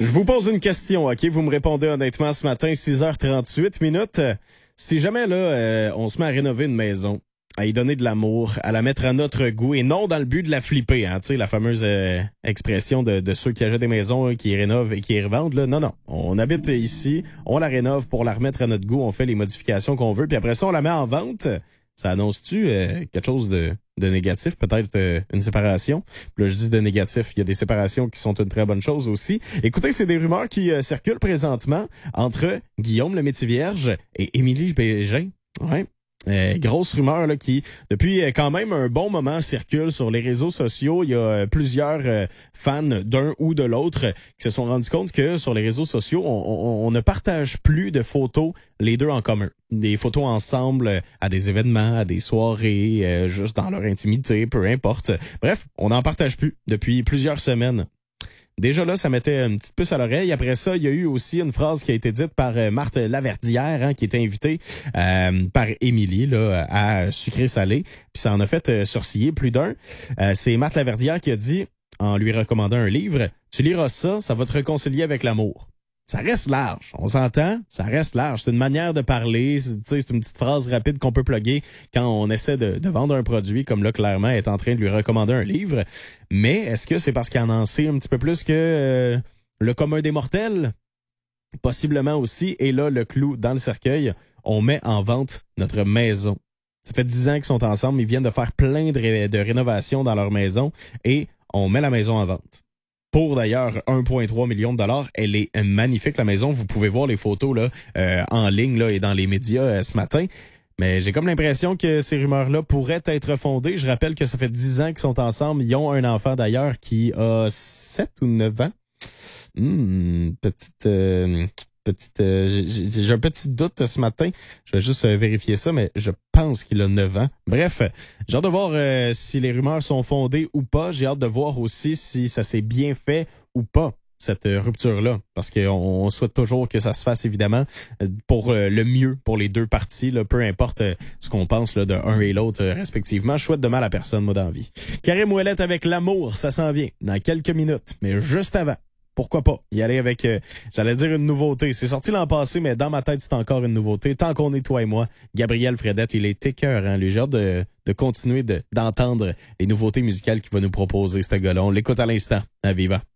Je vous pose une question, OK? Vous me répondez honnêtement ce matin, 6h38 minutes. Si jamais, là, on se met à rénover une maison, à y donner de l'amour, à la mettre à notre goût et non dans le but de la flipper, hein, tu sais, la fameuse expression de ceux qui achètent des maisons, qui rénovent et qui revendent, là. Non, on habite ici, on la rénove pour la remettre à notre goût, on fait les modifications qu'on veut, puis après ça, on la met en vente. Ça annonce-tu quelque chose de négatif, peut-être une séparation? Puis là, je dis de négatif, il y a des séparations qui sont une très bonne chose aussi. Écoutez, c'est des rumeurs qui circulent présentement entre Guillaume le Métis-Vierge et Émilie Bégin. Ouais. Grosse rumeur là, qui, depuis quand même un bon moment, circule sur les réseaux sociaux. Il y a plusieurs fans d'un ou de l'autre qui se sont rendus compte que sur les réseaux sociaux, on ne partage plus de photos les deux en commun. Des photos ensemble à des événements, à des soirées, juste dans leur intimité, peu importe. Bref, on n'en partage plus depuis plusieurs semaines. Déjà là, ça mettait une petite puce à l'oreille. Après ça, il y a eu aussi une phrase qui a été dite par Marthe Laverdière, hein, qui était invitée par Émilie là, à Sucré Salé. Puis ça en a fait sourciller plus d'un. C'est Marthe Laverdière qui a dit, en lui recommandant un livre, « Tu liras ça, ça va te réconcilier avec l'amour. » Ça reste large, on s'entend, ça reste large. C'est une manière de parler, c'est une petite phrase rapide qu'on peut plugger quand on essaie de vendre un produit, comme là, clairement, est en train de lui recommander un livre. Mais est-ce que c'est parce qu'il en sait un petit peu plus que le commun des mortels? Possiblement aussi. Et là, le clou dans le cercueil, on met en vente notre maison. Ça fait 10 ans qu'ils sont ensemble, ils viennent de faire plein de rénovations dans leur maison et on met la maison en vente. Pour d'ailleurs 1,3 million de dollars. Elle est magnifique, la maison. Vous pouvez voir les photos là en ligne là et dans les médias ce matin. Mais j'ai comme l'impression que ces rumeurs-là pourraient être fondées. Je rappelle que ça fait 10 ans qu'ils sont ensemble. Ils ont un enfant d'ailleurs qui a 7 ou 9 ans. J'ai un petit doute ce matin. Je vais juste vérifier ça, mais je pense qu'il a 9 ans. Bref, j'ai hâte de voir si les rumeurs sont fondées ou pas. J'ai hâte de voir aussi si ça s'est bien fait ou pas, cette rupture-là. Parce qu'on souhaite toujours que ça se fasse, évidemment, pour le mieux pour les deux parties, là, peu importe ce qu'on pense là, de un et l'autre respectivement. Je souhaite de mal à personne, moi, dans la vie. Karim Ouellet avec l'amour, ça s'en vient dans quelques minutes, mais juste avant. Pourquoi pas y aller avec, j'allais dire une nouveauté. C'est sorti l'an passé, mais dans ma tête, c'est encore une nouveauté. Tant qu'on est toi et moi, Gabriel Fredette, il est écœurant. Lui, j'ai hâte de continuer d'entendre les nouveautés musicales qu'il va nous proposer, ce gars-là. On l'écoute à l'instant, à Viva.